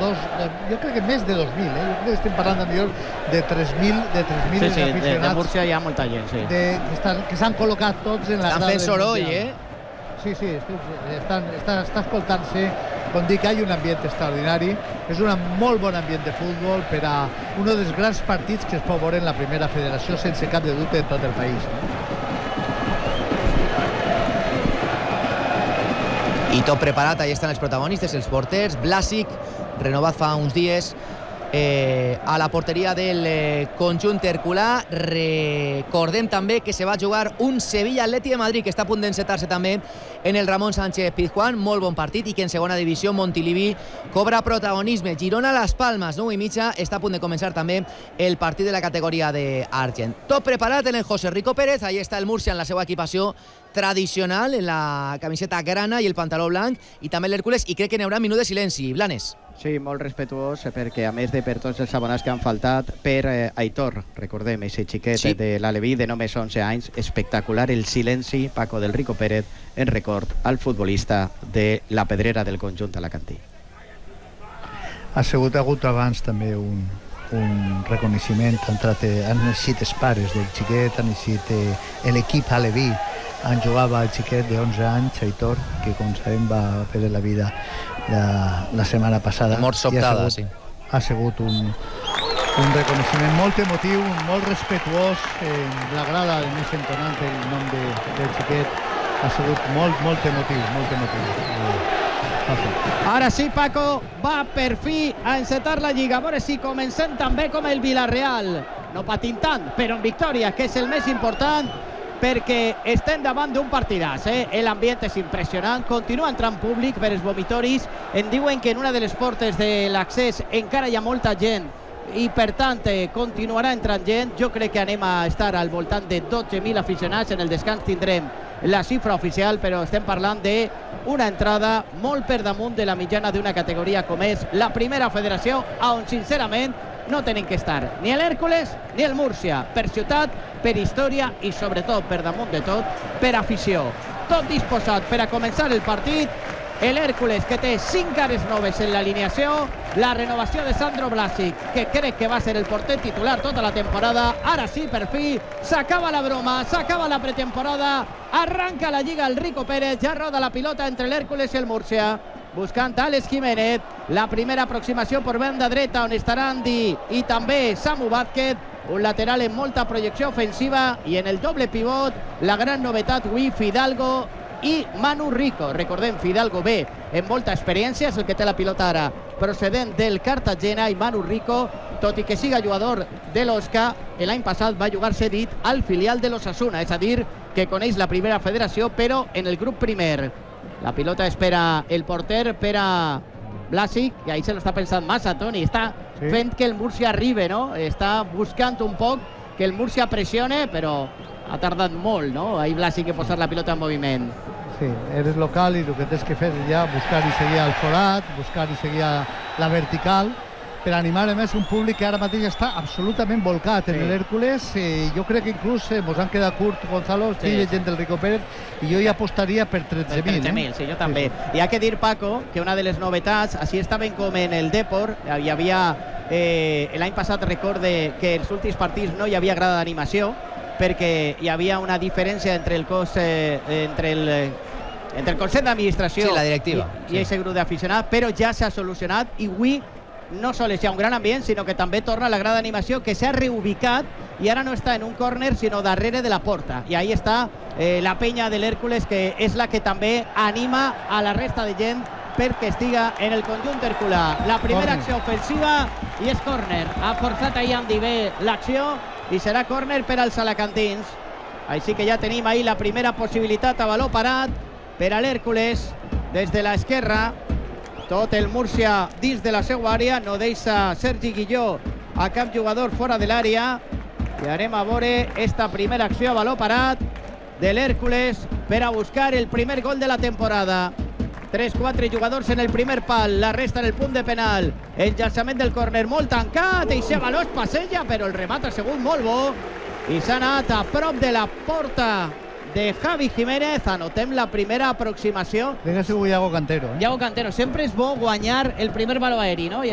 jo crec que més de 2.000, jo crec que estem parlant de 3.000 aficionats. De Múrcia hi ha molta gent, sí. Que s'han col·locat tots en la grada. Estan fent soroll, Sí, està escoltant-se. Com dic, hi ha un ambient extraordinari. És un molt bon ambient de futbol per a un dels grans partits que es pot veure en la primera federació, sense cap de dubte, en tot el país. I tot preparat, allà estan els protagonistes, els porters. Blasic, renovat fa uns dies a la porteria del conjunt herculà. Recordem també que se va jugar un Sevilla-Atleti de Madrid, que està a punt d'encetar-se també en el Ramon Sánchez Pizjuán, molt bon partit, i que en segona divisió Montilivi cobra protagonisme. Girona-Las Palmas, 9:30, està a punt de començar també el partit de la categoria d'argent. Tot preparat en el José Rico Pérez, ahí està el Múrcia en la seva equipació tradicional, en la camiseta grana i el pantaló blanc, i també l'Hèrcules, i crec que n'hi haurà minut de silenci. Blanes. Sí, molt respectuós, perquè a més de per tots els abonats que han faltat, per Aitor, recordem, aquest xiquet de l'Aleví de només 11 anys, espectacular el silenci, Paco, del Rico Pérez, en record al futbolista de la Pedrera del conjunt alacantí. Ha hagut abans també un reconeixement, han eixit els pares del xiquet, han eixit l'equip aleví, han jugat el xiquet de 11 anys, Aitor, que com sabem va perdre la vida la setmana passada. Mort sobtada, sí. Ha sigut un reconeixement molt emotiu, molt respectuós, la grada més entonant el nom del xiquet, ha sigut molt emotiu, Ara sí, Paco, va per fi a encetar la Lliga. A veure si comencem també com el Villarreal, no patint tant, però en victòria, que és el més important, perquè estem davant d'un partidàs, l'ambient és impressionant, continua entrant públic per els vomitoris, em diuen que en una de les portes de l'accés encara hi ha molta gent i per tant continuarà entrant gent. Jo crec que anem a estar al voltant de 12.000 aficionats, en el descans tindrem la xifra oficial, però estem parlant d'una entrada molt per damunt de la mitjana d'una categoria com és la primera federació, on sincerament no tenen que estar ni l'Hèrcules ni el Múrcia, per ciutat, per història i sobretot, per damunt de tot, per afició. Tot disposat per a començar el partit. L'Hèrcules, que té 5 cares noves en l'alineació, la renovació de Sandro Blasic, que crec que va ser el porter titular tota la temporada. Ara sí, per fi, s'acaba la broma, s'acaba la pretemporada, arranca la Lliga el Rico Pérez, ja roda la pilota entre l'Hèrcules i el Múrcia, buscant Àlex Jiménez, la primera aproximació per banda dreta, on estarà Andy i també Samu Vázquez, un lateral en molta projecció ofensiva, i en el doble pivot, la gran novetat avui, Fidalgo i Manu Rico. Recordem, Fidalgo ve en molta experiència, és el que té la pilota ara, procedent del Cartagena, i Manu Rico, tot i que siga jugador de l'Osca, l'any passat va jugar cedit al filial de l'Osasuna, és a dir, que coneix la primera federació, però en el grup primer. La pilota espera el porter per a Blasic, i ahí se lo està pensant massa, Toni. Està fent que el Múrcia arribi, no? Està buscant un poc que el Múrcia pressione, però ha tardat molt, no? Ahí Blasic que posar la pilota en moviment. Sí, eres local i el que tens que fer és ja buscar i seguir al forat, buscar i seguir la vertical, per animar a més un públic que ara mateix està absolutament volcat en l'Hèrcules. Jo crec que inclús ens han quedat curt, Gonzalo, estic llegint del Rico Pérez, i jo ja apostaria per 13.000. 13.000, sí, jo també. I ha que dir, Paco, que una de les novetats, així estaven com en el Depor, hi havia, l'any passat recorde que els últims partits no hi havia grada d'animació, perquè hi havia una diferència entre el cos, entre el Consell d'Administració la directiva i aquest grup d'aficionats, però ja s'ha solucionat, i avui no sols hi ha un gran ambient, sinó que també torna la grada d'animació, que s'ha reubicat i ara no està en un córner, sinó darrere de la porta, i ahí està la penya de l'Hèrcules, que és la que també anima a la resta de gent perquè estiga en el conjunt herculà. La primera acció ofensiva, i és córner. Ha forçat ahir Andy bé l'acció i serà córner per als alacantins. Així que ja tenim ahir la primera possibilitat a baló parat per a l'Hèrcules des de l'esquerra. Tot el Múrcia dins de la seva àrea, no deixa Sergi Guilló a cap jugador fora de l'àrea, i anem a veure esta primera acció a baló parat de l'Hèrcules per a buscar el primer gol de la temporada. 3-4 jugadors en el primer pal, la resta en el punt de penal. El llançament del córner molt tancat, i aquest baló es passeja, però el remat ha sigut molt bo i s'ha anat a prop de la porta de Javi Jiménez. Anotem la primera aproximació. Vinga, sigut Iago Cantero. Iago Cantero, sempre és bo guanyar el primer baló aeri, no?